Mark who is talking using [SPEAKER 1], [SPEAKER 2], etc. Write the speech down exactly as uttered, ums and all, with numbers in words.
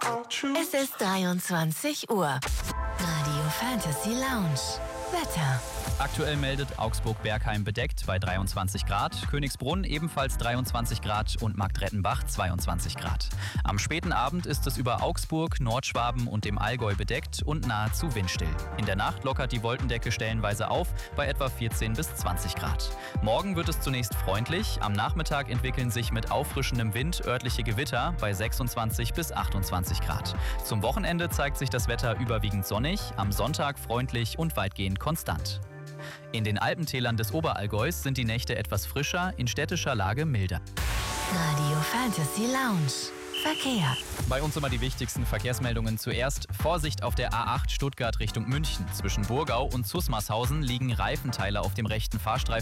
[SPEAKER 1] Es ist dreiundzwanzig Uhr. Radio Fantasy Lounge. Wetter.
[SPEAKER 2] Aktuell meldet Augsburg-Bergheim bedeckt bei dreiundzwanzig Grad, Königsbrunn ebenfalls dreiundzwanzig Grad und Marktrettenbach zweiundzwanzig Grad. Am späten Abend ist es über Augsburg, Nordschwaben und dem Allgäu bedeckt und nahezu windstill. In der Nacht lockert die Wolkendecke stellenweise auf bei etwa vierzehn bis zwanzig Grad. Morgen wird es zunächst freundlich, am Nachmittag entwickeln sich mit auffrischendem Wind örtliche Gewitter bei sechsundzwanzig bis achtundzwanzig Grad. Zum Wochenende zeigt sich das Wetter überwiegend sonnig, am Sonntag freundlich und weitgehend konstant. In den Alpentälern des Oberallgäus sind die Nächte etwas frischer, in städtischer Lage milder.
[SPEAKER 1] Radio Fantasy Lounge. Verkehr.
[SPEAKER 2] Bei uns immer die wichtigsten Verkehrsmeldungen zuerst. Vorsicht auf der A acht Stuttgart Richtung München. Zwischen Burgau und Zusmarshausen liegen Reifenteile auf dem rechten Fahrstreifen.